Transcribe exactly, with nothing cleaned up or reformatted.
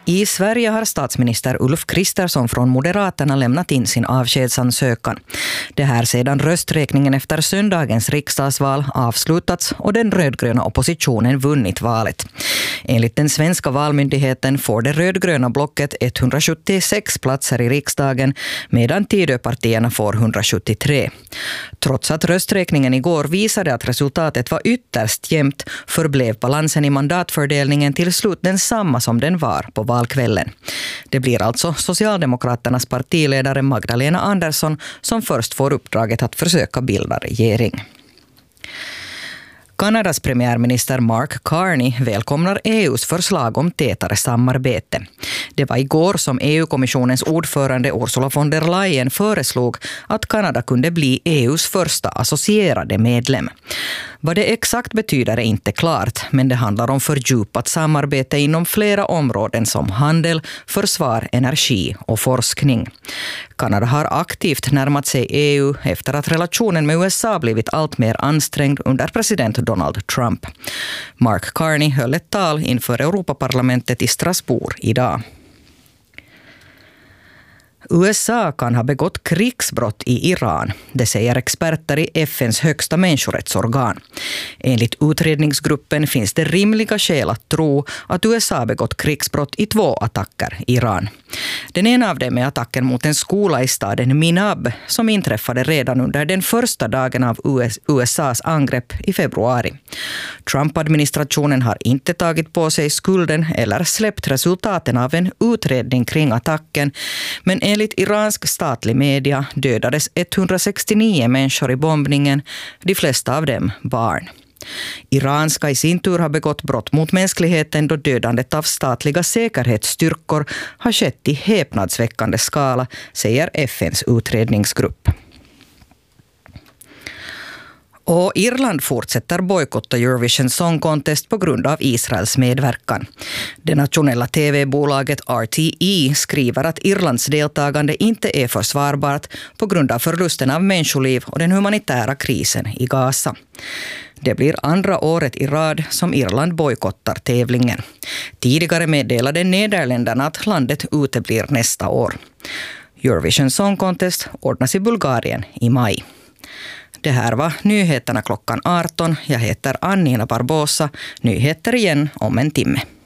I Sverige har statsminister Ulf Kristersson från Moderaterna lämnat in sin avskedsansökan. Det här sedan rösträkningen efter söndagens riksdagsval avslutats och den rödgröna oppositionen vunnit valet. Enligt den svenska valmyndigheten får det rödgröna blocket etthundrasjuttiosex platser i riksdagen medan Tidöpartierna får hundrasjuttiotre. Trots att rösträkningen igår visade att resultatet var ytterst jämnt förblev balansen i mandatfördelningen till slut densamma som den var på valkvällen. Det blir alltså Socialdemokraternas partiledare Magdalena Andersson som först får uppdraget att försöka bilda regering. Kanadas premiärminister Mark Carney välkomnar E U:s förslag om tätare samarbete. Det var igår som E U-kommissionens ordförande Ursula von der Leyen föreslog att Kanada kunde bli E U:s första associerade medlem. Vad det exakt betyder är inte klart, men det handlar om fördjupat samarbete inom flera områden som handel, försvar, energi och forskning. Kanada har aktivt närmat sig E U efter att relationen med U S A blivit allt mer ansträngd under president Donald Trump. Mark Carney höll ett tal inför Europaparlamentet i Strasbourg idag. U S A kan ha begått krigsbrott i Iran, det säger experter i F N:s högsta människorättsorgan. Enligt utredningsgruppen finns det rimliga skäl att tro att U S A begått krigsbrott i två attacker i Iran. Den ena av dem är attacken mot en skola i staden Minab som inträffade redan under den första dagen av U S A:s angrepp i februari. Trump-administrationen har inte tagit på sig skulden eller släppt resultaten av en utredning kring attacken, men enligt iransk statlig media dödades etthundrasextionio människor i bombningen, de flesta av dem barn. Iran ska i sin tur ha begått brott mot mänskligheten då dödandet av statliga säkerhetsstyrkor har skett i häpnadsväckande skala, säger F N:s utredningsgrupp. Och Irland fortsätter bojkotta Eurovision Song Contest på grund av Israels medverkan. Det nationella tv-bolaget R T E skriver att Irlands deltagande inte är försvarbart på grund av förlusten av människoliv och den humanitära krisen i Gaza. Det blir andra året i rad som Irland bojkottar tävlingen. Tidigare meddelade Nederländerna att landet uteblir nästa år. Eurovision Song Contest ordnas i Bulgarien i maj. Det här var nyheterna klockan arton. Jag heter Annina Barbosa. Nyheter igen om en timme.